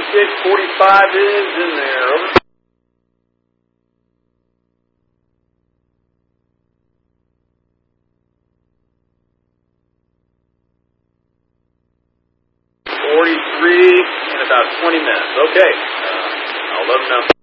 46:45 is in there. Over. 43 in about 20 minutes. Okay. I'll let them know.